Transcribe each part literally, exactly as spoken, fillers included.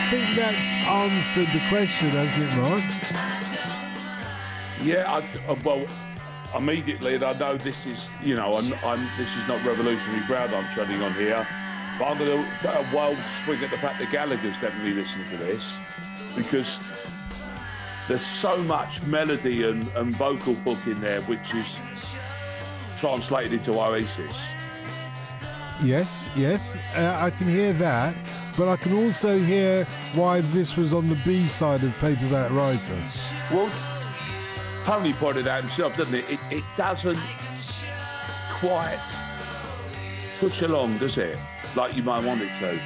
think that's answered the question, hasn't it, Mark? Yeah, I, uh, well, immediately, and I know this is, you know, I'm, I'm, this is not revolutionary ground I'm treading on here, but I'm going to take a wild swing at the fact that Gallagher's definitely listened to this, because there's so much melody and, and vocal book in there, which is translated into Oasis. Yes, yes, uh, I can hear that, but I can also hear why this was on the B side of Paperback Writer. Well, Tony pointed out himself, doesn't it? It, it doesn't quite push along, does it? Like you might want it to.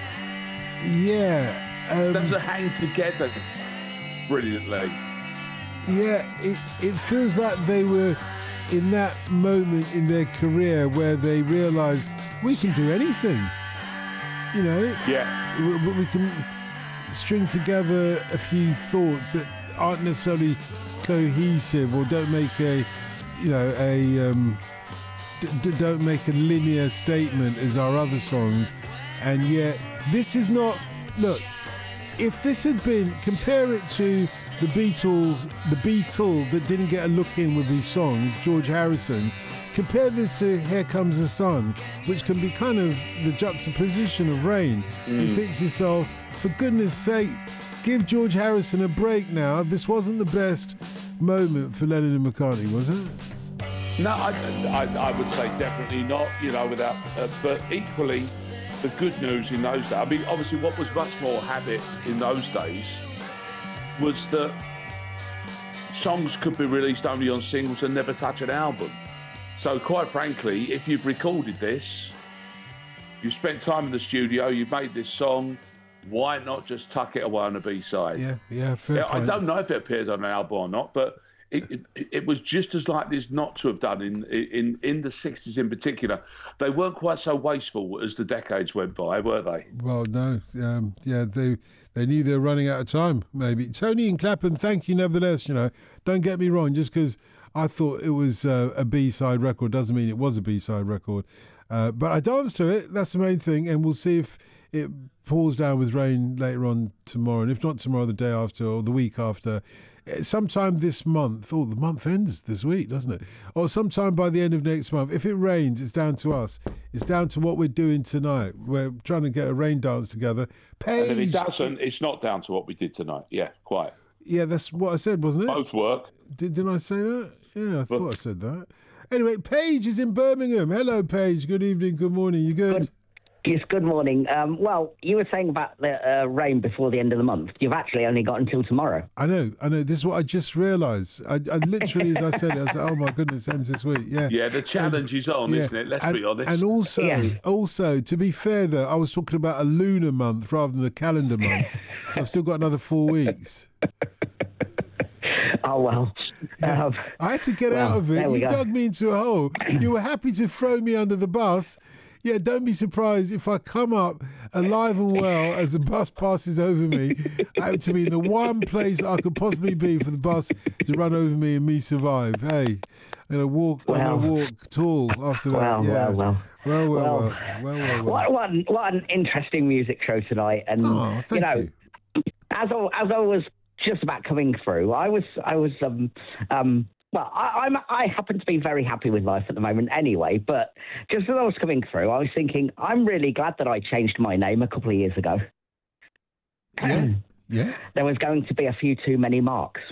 Yeah. Um, it doesn't hang together brilliantly. Yeah, it, it feels like they were in that moment in their career where they realised we can do anything. You know? Yeah. We, we can string together a few thoughts that aren't necessarily cohesive or don't make a, you know, a um, d- d- don't make a linear statement as our other songs, and yet this is not. Look, if this had been, compare it to the Beatles, the Beatle that didn't get a look in with these songs, George Harrison. Compare this to Here Comes the Sun, which can be kind of the juxtaposition of Rain. Mm. You think to yourself, for goodness sake, give George Harrison a break now. This wasn't the best moment for Lennon and McCartney, was it? No, I, I, I would say definitely not, you know, without, uh, but equally, the good news in those days, I mean, obviously what was much more habit in those days was that songs could be released only on singles and never touch an album. So quite frankly, if you've recorded this, you spent time in the studio, you made this song, why not just tuck it away on a B-side? Yeah, yeah, fair I don't know if it appeared on an album or not, but it, it, it was just as likely as not to have done in, in, in the sixties in particular. They weren't quite so wasteful as the decades went by, were they? Well, no. Um, yeah, they they knew they were running out of time, maybe. Tony and Clapham, thank you nevertheless. You know, don't get me wrong, just because I thought it was uh, a B-side record doesn't mean it was a B-side record. Uh, but I danced to it, that's the main thing, and we'll see if it pours down with rain later on tomorrow, and if not tomorrow, the day after or the week after. Sometime this month, oh, the month ends this week, doesn't it? Or sometime by the end of next month. If it rains, it's down to us. It's down to what we're doing tonight. We're trying to get a rain dance together. Paige, and if it doesn't, it's not down to what we did tonight. Yeah, quite. Yeah, that's what I said, wasn't it? Both work. Did, didn't I say that? Yeah, I thought but, I said that. Anyway, Paige is in Birmingham. Hello, Paige. Good evening, good morning. You good? Good. Yes, good morning. Um, well, you were saying about the uh, rain before the end of the month. You've actually only got until tomorrow. I know, I know. This is what I just realised. I, I literally, as I said it, I said, oh my goodness, ends this week. Yeah, yeah. The challenge um, is on, yeah. isn't it? Let's and, be honest. And also, yeah. also, to be fair, though, I was talking about a lunar month rather than a calendar month. So I've still got another four weeks. Oh, well. Yeah. Um, I had to get well, out of it. You go. dug me into a hole. You were happy to throw me under the bus. Yeah, don't be surprised if I come up alive and well as the bus passes over me, out to be in the one place I could possibly be for the bus to run over me and me survive. Hey, I'm gonna walk. Well, I'm gonna walk tall after that. Well, yeah. well, well. Well, well, well, well, well, well, well. What, what, an, what an interesting music show tonight, and oh, thank you know, you. as I, as I was just about coming through, I was, I was, um, um. Well, I, I'm, I happen to be very happy with life at the moment anyway, but just as I was coming through, I was thinking, I'm really glad that I changed my name a couple of years ago. Yeah, yeah. There was going to be a few too many marks.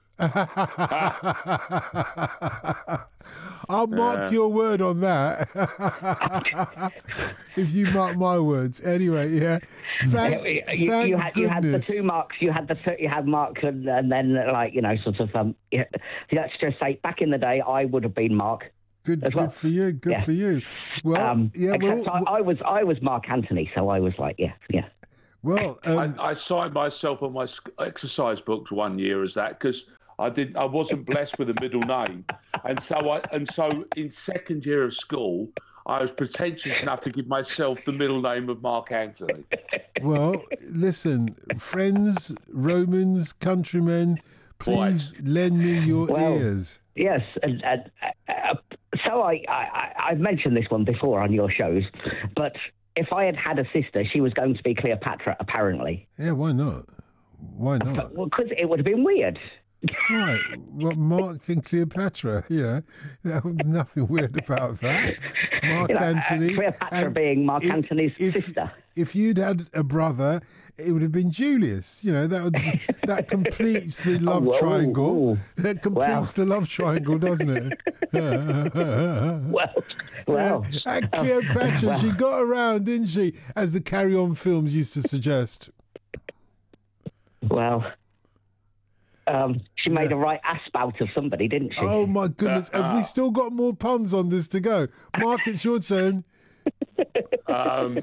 I'll mark uh, your word on that. If you mark my words, anyway. Yeah. Thank, you, thank you had you had the goodness. two marks. You had the you had Mark, and, and then like you know, sort of. Um, yeah, let's just say, back in the day, I would have been Mark. Good, well. good for you. Good yeah. for you. Well, um, yeah. Except Well, I, I was I was Mark Anthony, so I was like, yeah, yeah. Well, um, I, I signed myself on my exercise books one year as that because I didn't. I wasn't blessed with a middle name, and so I and so in second year of school, I was pretentious enough to give myself the middle name of Mark Anthony. Well, listen, friends, Romans, countrymen, please Boy. lend me your well, ears. Yes, and, and uh, so I, I I've mentioned this one before on your shows, but if I had had a sister, she was going to be Cleopatra, apparently. Yeah, why not? Why not? Well, because it would have been weird. Right. Well, Mark and Cleopatra, you know, there was nothing weird about that. Mark You know, uh, Antony. Cleopatra and being Mark if- Antony's if, sister. If you'd had a brother, it would have been Julius. You know, that would that completes the love whoa, triangle. whoa. That completes Well. the love triangle, doesn't it? Well, well. And Cleopatra, she got around, didn't she? As the Carry On films used to suggest. Well, um, she made a right ass out of somebody, didn't she? Oh my goodness! Have we still got more puns on this to go? Mark, it's your turn. Um,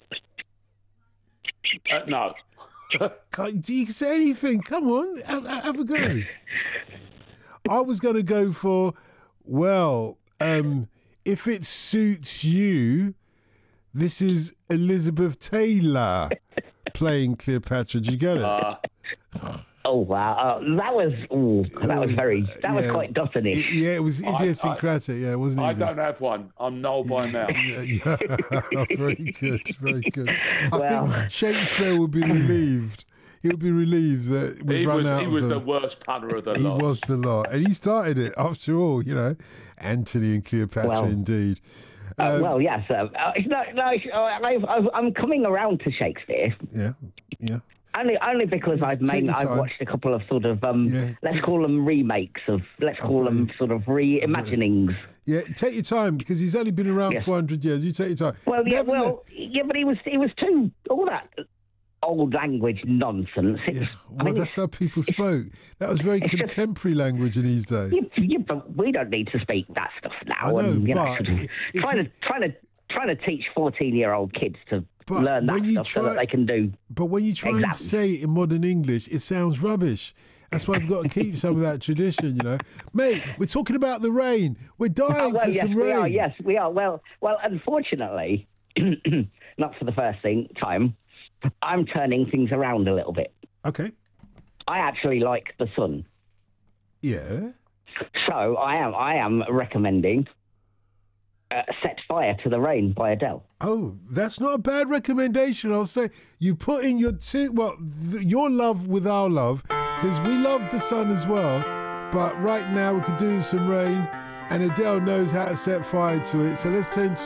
uh, no. Can't- You can say anything. Come on, have, have a go. I was going to go for, well, um, if it suits you, this is Elizabeth Taylor playing Cleopatra. Did you get it? Uh, Oh wow, uh, that was ooh, that was very that was Yeah. quite Dottonish. Yeah, it was idiosyncratic. Yeah, it wasn't I easy. don't have one. I'm null by now. Yeah, yeah. Very good, very good. I Well- think Shakespeare would be relieved. He would be relieved that we've He run was out he of was them. the worst punter of the He lot. was the lot, and he started it after all. You know, Antony and Cleopatra, Well, indeed. Uh, Um, well, yes. Uh, uh, it's not, no, it's- uh, I've, I've, I'm coming around to Shakespeare Yeah, yeah. only only because I've Take made your I've time. watched a couple of sort of um, Yeah, let's take- call them remakes of let's call them sort of reimaginings. Yeah, take your time because he's only been around Yes. four hundred years. You take your time. Well, yeah, Nevertheless- well, yeah, but he was he was too all that old language nonsense. It's, yeah, I well, mean, that's it's, how people spoke. That was very it's just- contemporary language in his day. yeah, yeah, but we don't need to speak that stuff now. I know, and, you know, but sort of if trying you- to trying to trying to teach fourteen-year-old kids to But learn that when you stuff so that try- they can do. But when you try and Exams. say it in modern English, it sounds rubbish. That's why we've got to keep some of that tradition, you know. Mate, we're talking about the rain. We're dying Oh, well, for yes, some we rain. are. Yes, we are. Well, well, unfortunately, not for the first thing time. I'm turning things around a little bit. Okay. I actually like the sun, Yeah. so I am. I am recommending uh, "Set Fire to the Rain" by Adele. Oh, that's not a bad recommendation. I'll say you put in your two, well, th- your love with our love, because we love the sun as well. But right now we could do some rain, and Adele knows how to set fire to it. So let's turn